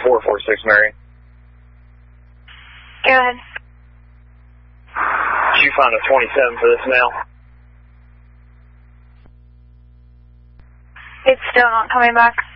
446 Mary. Go ahead. Did you find a 27 for this male? It's still not coming back.